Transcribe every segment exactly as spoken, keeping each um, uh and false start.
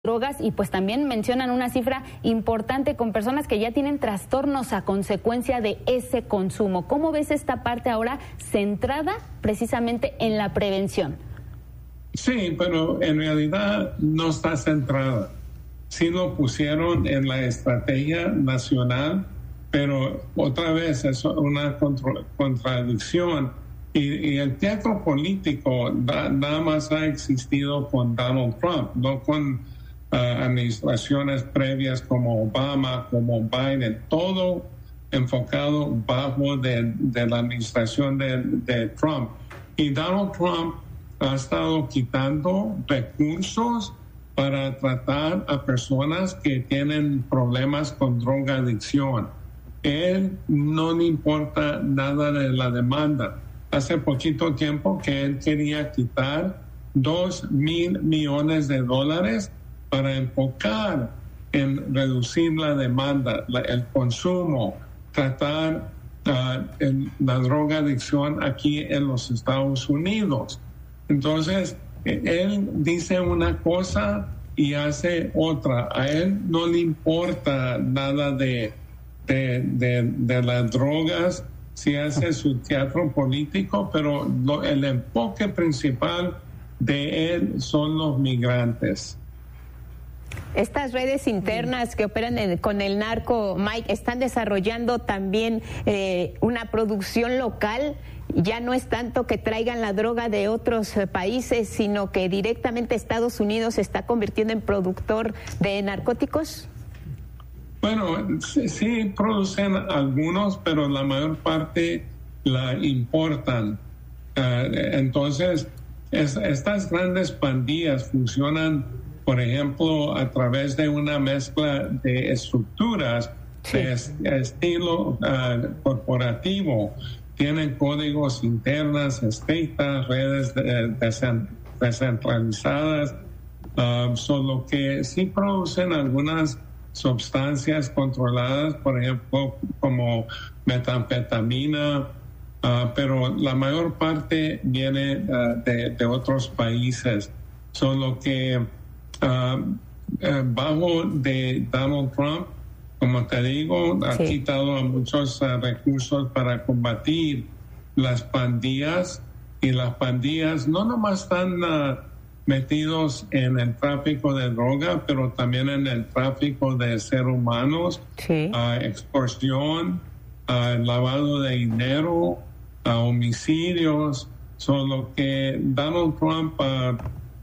drogas y pues también mencionan una cifra importante con personas que ya tienen trastornos a consecuencia de ese consumo. ¿Cómo ves esta parte ahora centrada precisamente en la prevención? Sí, pero en realidad no está centrada. Sí lo pusieron en la estrategia nacional, pero otra vez es una contra, contradicción. Y, y el teatro político da, nada más ha existido con Donald Trump, no con uh, administraciones previas como Obama, como Biden, todo enfocado bajo de, de la administración de, de Trump. Y Donald Trump ha estado quitando recursos para tratar a personas que tienen problemas con drogadicción. Él no le importa nada de la demanda. Hace poquito tiempo que él quería quitar dos mil millones de dólares para enfocar en reducir la demanda, la, el consumo, tratar uh, el, la drogadicción aquí en los Estados Unidos. Entonces, él dice una cosa y hace otra. A él no le importa nada de, de, de, de las drogas. Sí hace su teatro político, pero lo, el enfoque principal de él son los migrantes. Estas redes internas que operan en, con el narco, Mike, están desarrollando también eh, una producción local. Ya no es tanto que traigan la droga de otros eh, países, sino que directamente Estados Unidos se está convirtiendo en productor de narcóticos. Bueno, sí, sí producen algunos, pero la mayor parte la importan. Uh, entonces, es, estas grandes pandillas funcionan, por ejemplo, a través de una mezcla de estructuras sí. de est estilo uh, corporativo. Tienen códigos internas, estrictas, redes de, de, descentralizadas, uh, solo que sí producen algunas sustancias controladas, por ejemplo, como metanfetamina, uh, pero la mayor parte viene uh, de, de otros países. Solo que uh, uh, bajo de Donald Trump, como te digo, ha sí. quitado a muchos uh, recursos para combatir las pandillas, y las pandillas no nomás están uh, metidos en el tráfico de droga, pero también en el tráfico de seres humanos, sí. uh, extorsión, uh, lavado de dinero, uh, homicidios. Solo que Donald Trump uh,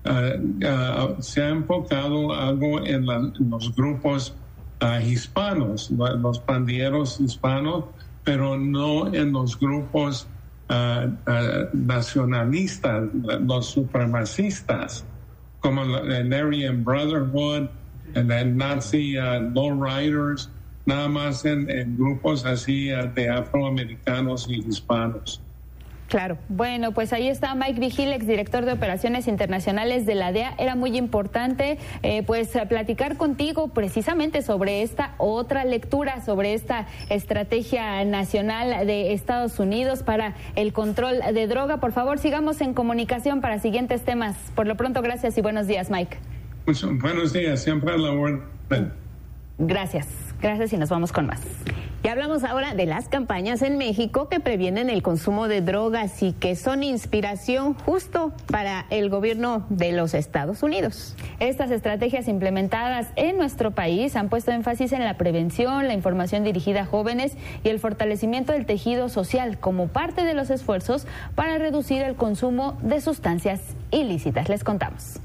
uh, uh, se ha enfocado algo en, la, en los grupos uh, hispanos, los pandilleros hispanos, pero no en los grupos Uh, uh, nacionalistas, los supremacistas, como el Aryan Brotherhood, el Nazi uh, Lowriders, nada más en, en grupos así uh, de afroamericanos y hispanos. Claro. Bueno, pues ahí está Mike Vigil, exdirector de Operaciones Internacionales de la D E A. Era muy importante eh, pues platicar contigo precisamente sobre esta otra lectura, sobre esta estrategia nacional de Estados Unidos para el control de droga. Por favor, sigamos en comunicación para siguientes temas. Por lo pronto, gracias y buenos días, Mike. Pues, buenos días, siempre a la orden. Gracias, gracias y nos vamos con más. Y hablamos ahora de las campañas en México que previenen el consumo de drogas y que son inspiración justo para el gobierno de los Estados Unidos. Estas estrategias implementadas en nuestro país han puesto énfasis en la prevención, la información dirigida a jóvenes y el fortalecimiento del tejido social como parte de los esfuerzos para reducir el consumo de sustancias ilícitas. Les contamos.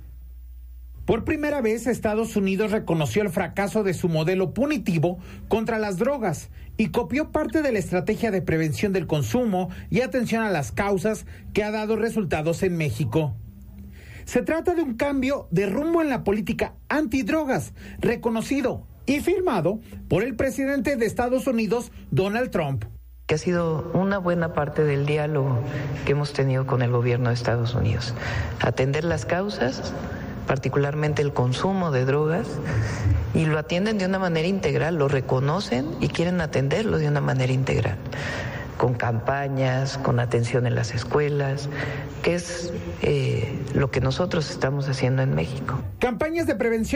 Por primera vez, Estados Unidos reconoció el fracaso de su modelo punitivo contra las drogas y copió parte de la estrategia de prevención del consumo y atención a las causas que ha dado resultados en México. Se trata de un cambio de rumbo en la política antidrogas, reconocido y firmado por el presidente de Estados Unidos, Donald Trump. Que ha sido una buena parte del diálogo que hemos tenido con el gobierno de Estados Unidos. Atender las causas, particularmente el consumo de drogas, y lo atienden de una manera integral, lo reconocen y quieren atenderlo de una manera integral. con campañas, con atención en las escuelas, que es eh, lo que nosotros estamos haciendo en México. Campañas de prevención